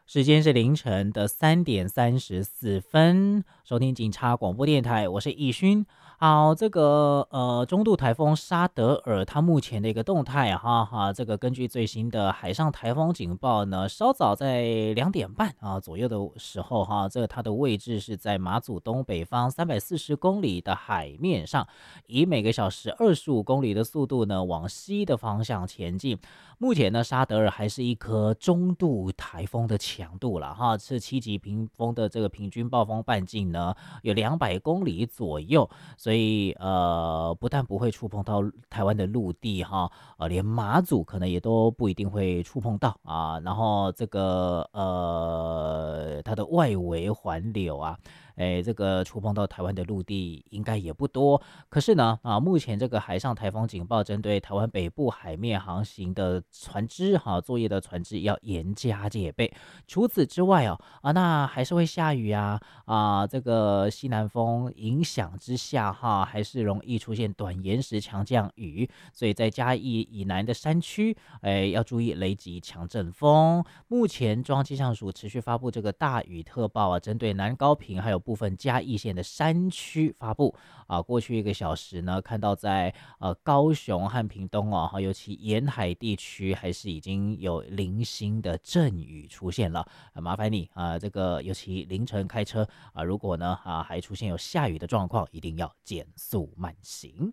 时间是凌晨的3:34，收听警察广播电台，我是易勋。好，这个中度台风沙德尔，它目前的一个动态这个根据最新的海上台风警报呢，稍早在2点半左右的时候这个它的位置是在马祖东北方340公里的海面上，以每个小时25公里的速度呢往西的方向前进。目前呢，沙德尔还是一颗中度台风的强度了是7级平风的这个平均暴风半径呢有200公里左右，所以不但不会触碰到台湾的陆地连马祖可能也都不一定会触碰到然后这个它的外围环流这个触碰到台湾的陆地应该也不多。可是呢，目前这个海上台风警报针对台湾北部海面航行的船只作业的船只要严加戒备。除此之外那还是会下雨这个西南风影响之下还是容易出现短延时强降雨，所以在嘉义以南的山区，要注意雷击强阵风。目前中央气象署持续发布这个大雨特报针对南高屏还有部分嘉义县的山区发布过去1个小时呢，看到在高雄和屏东尤其沿海地区还是已经有零星的阵雨出现了。麻烦你这个尤其凌晨开车如果呢还出现有下雨的状况，一定要减速慢行。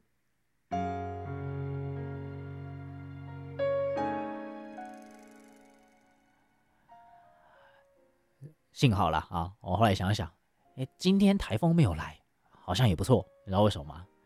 幸好啦我后来想想，今天台风没有来，好像也不错。你知道为什么吗？